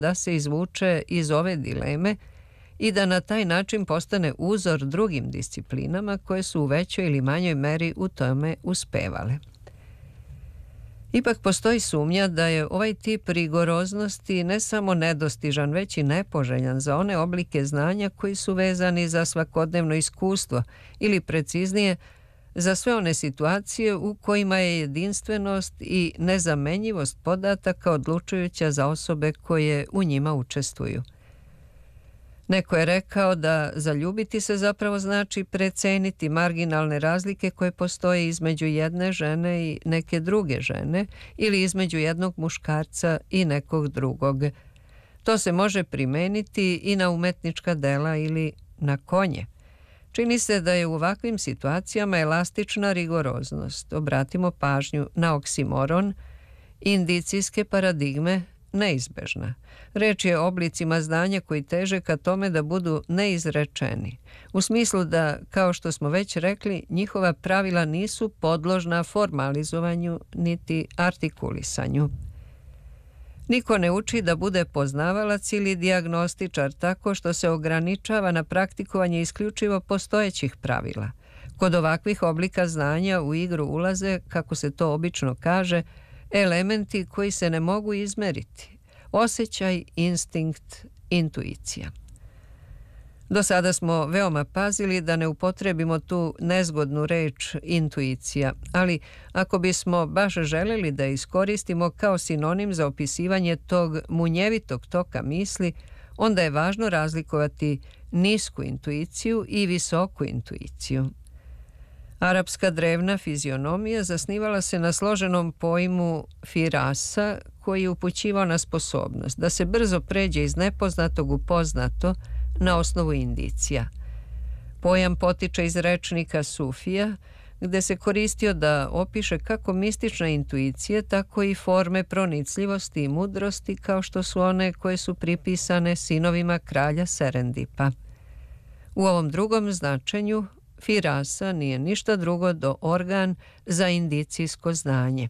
da se izvuče iz ove dileme i da na taj način postane uzor drugim disciplinama koje su u većoj ili manjoj meri u tome uspevale. Ipak postoji sumnja da je ovaj tip rigoroznosti ne samo nedostižan, već i nepoželjan za one oblike znanja koji su vezani za svakodnevno iskustvo ili preciznije za sve one situacije u kojima je jedinstvenost i nezamenjivost podataka odlučujuća za osobe koje u njima učestvuju. Neko je rekao da zaljubiti se zapravo znači preceniti marginalne razlike koje postoje između jedne žene i neke druge žene ili između jednog muškarca i nekog drugog. To se može primeniti i na umetnička dela ili na konje. Čini se da je u ovakvim situacijama elastična rigoroznost, obratimo pažnju na oksimoron, indicijske paradigme, neizbežna. Reč je o oblicima znanja koji teže ka tome da budu neizrečeni. U smislu da, kao što smo već rekli, njihova pravila nisu podložna formalizovanju niti artikulisanju. Niko ne uči da bude poznavalac ili dijagnostičar tako što se ograničava na praktikovanje isključivo postojećih pravila. Kod ovakvih oblika znanja u igru ulaze, kako se to obično kaže, elementi koji se ne mogu izmeriti. Osjećaj, instinkt, intuicija. Do sada smo veoma pazili da ne upotrebimo tu nezgodnu reč intuicija, ali ako bismo baš želeli da iskoristimo kao sinonim za opisivanje tog munjevitog toka misli, onda je važno razlikovati nisku intuiciju i visoku intuiciju. Arapska drevna fizionomija zasnivala se na složenom pojmu firasa koji je upućivao na sposobnost da se brzo pređe iz nepoznatog u poznato na osnovu indicija. Pojam potiče iz rečnika Sufija, gde se koristio da opiše kako mistične intuicije, tako i forme pronicljivosti i mudrosti, kao što su one koje su pripisane sinovima kralja Serendipa. U ovom drugom značenju firasa nije ništa drugo do organ za indicijsko znanje.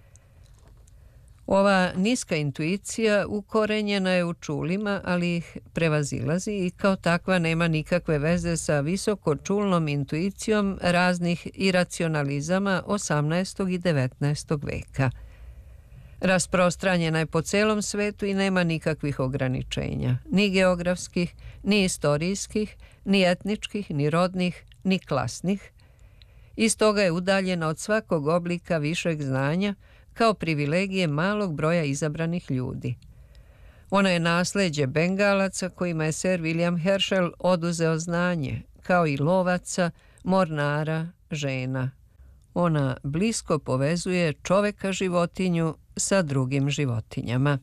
Ova niska intuicija ukorenjena je u čulima, ali ih prevazilazi i kao takva nema nikakve veze sa visokočulnom intuicijom raznih iracionalizama 18. i 19. veka. Rasprostranjena je po celom svetu i nema nikakvih ograničenja, ni geografskih, ni istorijskih, ni etničkih, ni rodnih, ni klasnih. I stoga je udaljena od svakog oblika višeg znanja kao privilegije malog broja izabranih ljudi. Ona je nasleđe Bengalaca kojima je Sir William Herschel oduzeo znanje, kao i lovaca, mornara, žena. Ona blisko povezuje čoveka životinju sa drugim životinjama.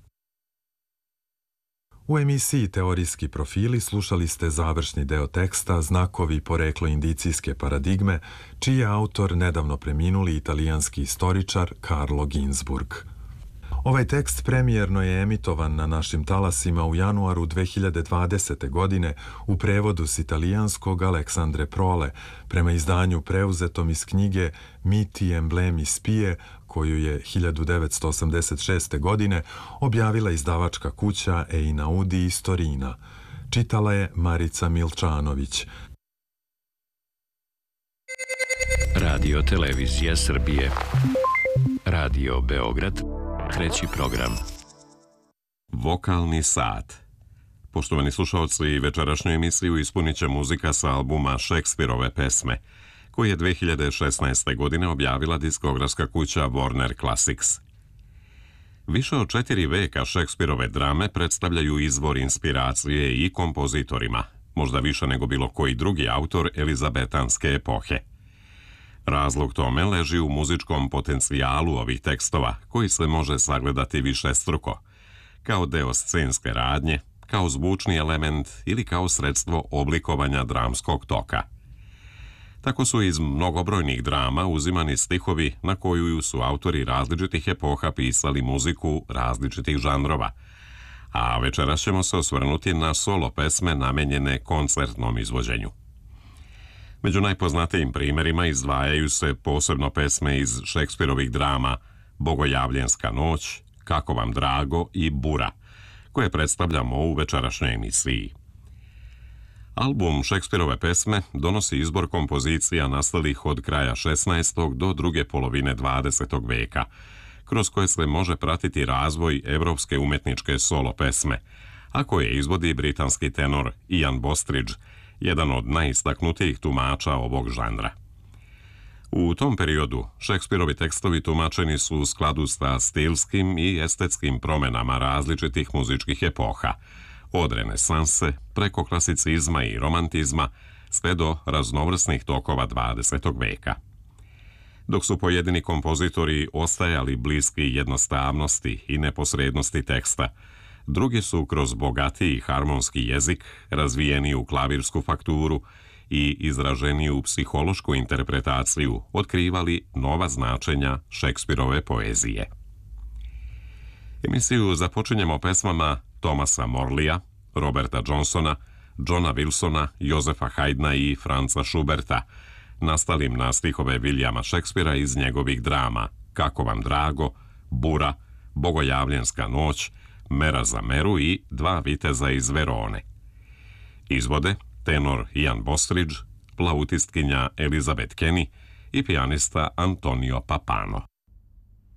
U emisiji Teorijski profili slušali ste završni deo teksta Znakovi poreklo indicijske paradigme, čiji je autor nedavno preminuli italijanski istoričar Carlo Ginzburg. Ovaj tekst premijerno je emitovan na našim talasima u januaru 2020. godine u prevodu s italijanskog Aleksandre Prole prema izdanju preuzetom iz knjige Miti emblemi spije, koju je 1986. godine objavila izdavačka kuća Einaudi iz Torina. Čitala je Marica Milčanović. Radio Televizija Srbije. Radio Beograd. Treći program. Vokalni sat. Poštovani slušalci, večerašnju emisiju ispunit će muzika sa albuma Šekspirove pesme, koji je 2016. godine objavila diskografska kuća Warner Classics. Više od 4 veka Šekspirove drame predstavljaju izvor inspiracije i kompozitorima, možda više nego bilo koji drugi autor elizabetanske epohe. Razlog tome leži u muzičkom potencijalu ovih tekstova, koji se može sagledati višestruko, kao deo scenske radnje, kao zvučni element ili kao sredstvo oblikovanja dramskog toka. Tako su iz mnogobrojnih drama uzimani stihovi na koju su autori različitih epoha pisali muziku različitih žanrova, a večeras ćemo se osvrnuti na solo pesme namenjene koncertnom izvođenju. Među najpoznatijim primjerima izdvajaju se posebno pesme iz Šekspirovih drama Bogojavljenska noć, Kako vam drago i Bura, koje predstavljamo u večerašnjoj emisiji. Album Šekspirove pesme donosi izbor kompozicija nastalih od kraja 16. do druge polovine 20. veka, kroz koje se može pratiti razvoj evropske umetničke solo pesme, a koje izvodi britanski tenor Ian Bostridge, jedan od najistaknutijih tumača ovog žanra. U tom periodu Šekspirovi tekstovi tumačeni su u skladu sa stilskim i estetskim promenama različitih muzičkih epoha, od renesanse preko klasicizma i romantizma sve do raznovrsnih tokova 20. veka. Dok su pojedini kompozitori ostajali bliski jednostavnosti i neposrednosti teksta, drugi su kroz bogatiji harmonski jezik, razvijeniju klavirsku fakturu i izraženiju psihološku interpretaciju otkrivali nova značenja Šekspirove poezije. Emisiju započinjemo pesmama Thomasa Morleya, Roberta Johnsona, Johna Wilsona, Josefa Haydna i Franza Schuberta, nastalim na stihove Williama Šekspira iz njegovih drama Kako vam drago, Bura, Bogojavljenska noć, Mera za meru i Dva viteza iz Verone. Izvode tenor Ian Bostridge, flautistkinja Elizabeth Kenny i pijanista Antonio Papano.